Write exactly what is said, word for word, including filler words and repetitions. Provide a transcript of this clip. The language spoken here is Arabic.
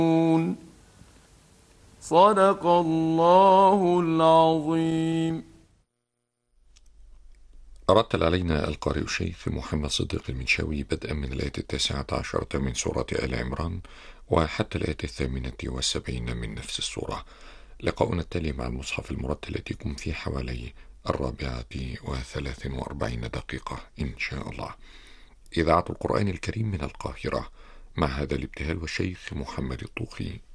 صدق الله العظيم. رتل علينا القارئ الشيخ محمد صديق المنشاوي بدءا من الآية التاسعة عشرة من سورة آل عمران وحتى الآية الثامنة والسبعين من نفس السورة. لقاؤنا التالي مع المصحف المرتل يأتيكم في حوالي الرابعة وثلاث وأربعين دقيقة إن شاء الله. إذاعة القرآن الكريم من القاهرة، مع هذا الابتهال والشيخ محمد الطوخي.